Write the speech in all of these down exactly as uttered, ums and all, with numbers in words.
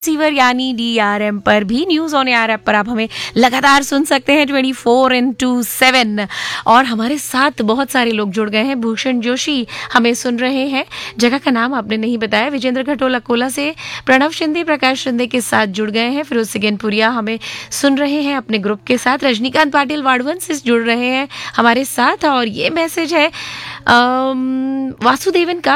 Receiver यानी D R M पर भी न्यूज ऑन एयर ऐप पर आप हमें लगातार सुन सकते हैं ट्वेंटी फोर इंटू सेवन। और हमारे साथ बहुत सारे लोग जुड़ गए हैं। भूषण जोशी हमें सुन रहे हैं, जगह का नाम आपने नहीं बताया। विजेंद्र खटोल अकोला से, प्रणव शिंदे प्रकाश शिंदे के साथ जुड़ गए हैं। फिरोज सिगनपुरिया हमें सुन रहे हैं अपने ग्रुप के साथ। रजनीकांत पाटिल वाड़वन से जुड़ रहे हैं हमारे साथ। और ये मैसेज है वासुदेवन का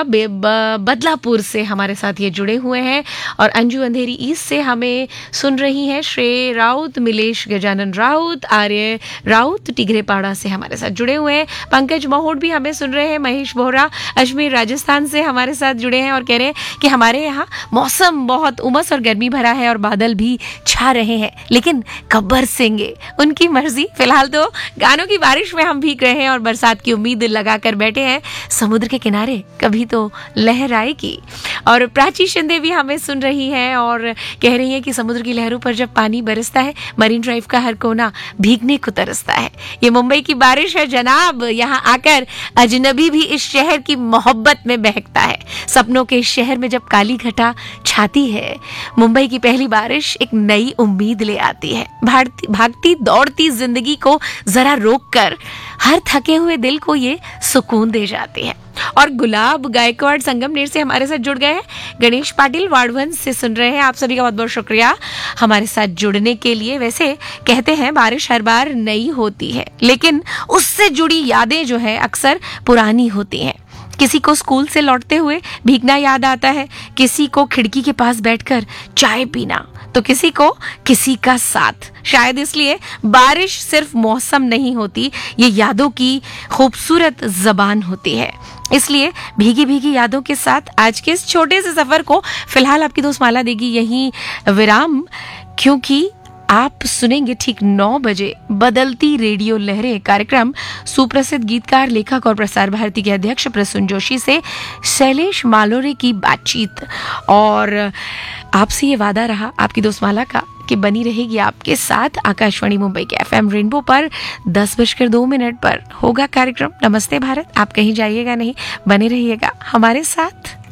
बदलापुर से हमारे साथ ये जुड़े हुए हैं। और अंजू अंधेरी ईस्ट से हमें सुन रही हैं श्रेय राउत, मिलेश गजानन राउत, आर्य राउत टिगरेपाड़ा से हमारे साथ जुड़े हुए हैं। पंकज महोट भी हमें सुन रहे हैं। महेश बोहरा अजमेर राजस्थान से हमारे साथ जुड़े हैं और कह रहे हैं कि हमारे यहाँ मौसम बहुत उमस और गर्मी भरा है और बादल भी छा रहे हैं, लेकिन कब बरसेंगे उनकी मर्जी। फिलहाल तो गानों की बारिश में हम भीग रहे हैं और बरसात की उम्मीद लगाकर बैठे हैं समुद्र के किनारे, कभी तो लहर आएगी। और प्राची शिंदे भी हमें सुन रही हैं और कह रही है कि समुद्र की लहरों पर जब पानी बरसता है, मरीन ड्राइव का हर कोना भीगने को तरसता है। ये मुंबई की बारिश है जनाब, यहाँ आकर अजनबी भी इस शहर की मोहब्बत में बहकता है। सपनों के इस शहर में जब काली घटा छाती है, मुंबई की पहली बारिश एक नई उम्मीद ले आती है। भागती भागती दौड़ती जिंदगी को जरा रोक कर हर थके हुए दिल को ये सुकून दे जाती है। और गुलाब गायकवाड़ संगमनेर से हमारे साथ जुड़ गए हैं। गणेश पाटिल वाड़वन से सुन रहे हैं। आप सभी का बहुत बहुत शुक्रिया हमारे साथ जुड़ने के लिए। वैसे कहते हैं बारिश हर बार नई होती है, लेकिन उससे जुड़ी यादें जो है अक्सर पुरानी होती हैं। किसी को स्कूल से लौटते हुए भीगना याद आता है, किसी को खिड़की के पास बैठकर चाय पीना, तो किसी को किसी का साथ। शायद इसलिए बारिश सिर्फ मौसम नहीं होती, ये यादों की खूबसूरत जबान होती है। इसलिए भीगी भीगी यादों के साथ आज के इस छोटे से सफर को फिलहाल आपकी दोस्त माला देगी यहीं विराम, क्योंकि आप सुनेंगे ठीक नौ बजे बदलती रेडियो लहरें कार्यक्रम सुप्रसिद्ध गीतकार, लेखक और प्रसार भारती के अध्यक्ष प्रसून जोशी से शैलेश मालोरे की बातचीत। और आपसे ये वादा रहा आपकी दोस्त माला का कि बनी रहेगी आपके साथ आकाशवाणी मुंबई के एफ एम रेनबो पर। दस बजकर दो मिनट पर होगा कार्यक्रम नमस्ते भारत। आप कहीं जाइएगा नहीं, बने रहिएगा हमारे साथ।